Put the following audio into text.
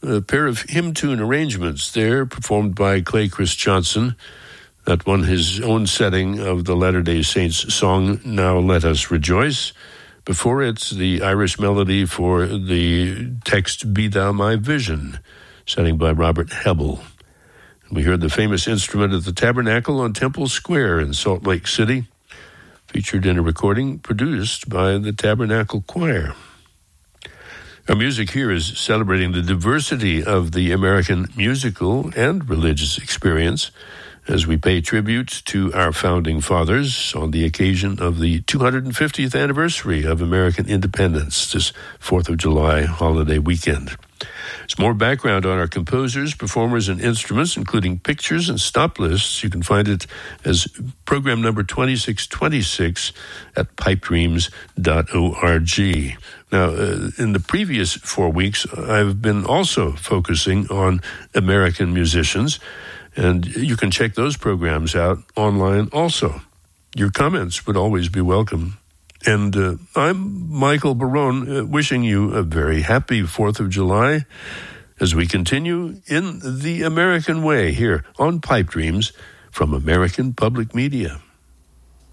a pair of hymn tune arrangements there performed by Clay Chris Johnson that won his own setting of the Latter-day Saints song, Now Let Us Rejoice. Before it, the Irish melody for the text, Be Thou My Vision, setting by Robert Hebel. We heard the famous instrument at the Tabernacle on Temple Square in Salt Lake City, featured in a recording produced by the Tabernacle Choir. Our music here is celebrating the diversity of the American musical and religious experience as we pay tribute to our founding fathers on the occasion of the 250th anniversary of American independence, this 4th of July holiday weekend. There's more background on our composers, performers, and instruments, including pictures and stop lists. You can find it as program number 2626 at pipedreams.org. Now, in the previous 4 weeks, I've been also focusing on American musicians, and you can check those programs out online also. Your comments would always be welcome. And I'm Michael Barone, wishing you a very happy 4th of July as we continue in the American way here on Pipe Dreams from American Public Media.